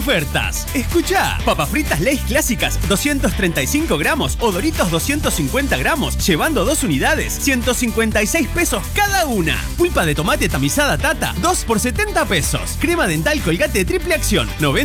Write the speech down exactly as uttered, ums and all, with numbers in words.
ofertas. Escuchá, papas fritas Lay's clásicas doscientos treinta y cinco gramos o Doritos doscientos cincuenta gramos, llevando dos unidades, ciento cincuenta y seis pesos cada una. Pulpa de tomate tamizada Tata, dos por setenta pesos. Crema dental Colgate triple acción, noventa